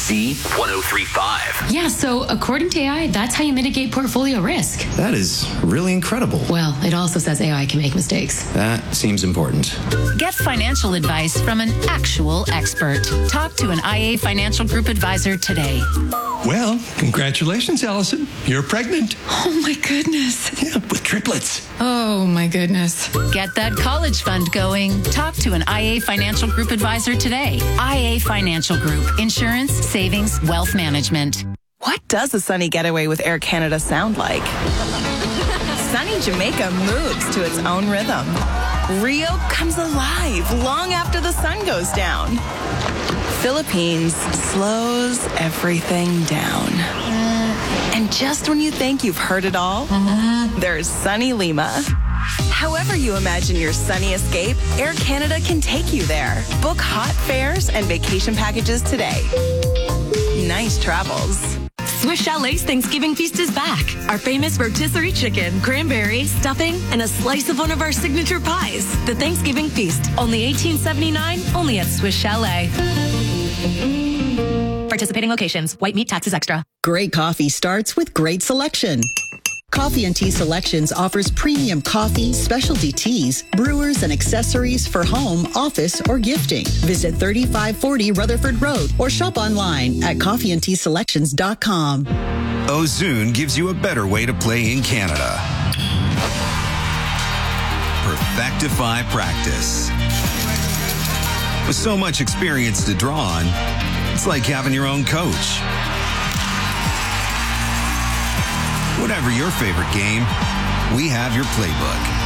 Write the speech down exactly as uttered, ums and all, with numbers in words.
C one oh three point five. Yeah, so according to A I, that's how you mitigate portfolio risk. That is really incredible. Well, it also says A I can make mistakes. That seems important. Get financial advice from an actual expert. Talk to an I A Financial Group advisor today. Well, congratulations, Allison. You're pregnant. Oh, my goodness. Yeah, with triplets. Oh, my goodness. Get that college fund going. Talk to an I A Financial Group advisor today. I A Financial Group. Insurance, savings, wealth management. What does a sunny getaway with Air Canada sound like? Sunny Jamaica moves to its own rhythm. Rio comes alive long after the sun goes down. Philippines slows everything down. And just when you think you've heard it all, there's sunny Lima. However you imagine your sunny escape, Air Canada can take you there. Book hot fares and vacation packages today. Nice travels. Swiss Chalet's Thanksgiving feast is back. Our famous rotisserie chicken, cranberry, stuffing, and a slice of one of our signature pies. The Thanksgiving feast, only eighteen seventy-nine, only at Swiss Chalet. Participating locations. White meat taxes extra. Great coffee starts with great selection. Coffee and Tea Selections offers premium coffee, specialty teas, brewers, and accessories for home, office, or gifting. Visit thirty-five forty Rutherford Road or shop online at coffee and tea selections dot com. Ozoon gives you a better way to play in Canada. Perfectify practice. With so much experience to draw on, it's like having your own coach. Whatever your favorite game, we have your playbook.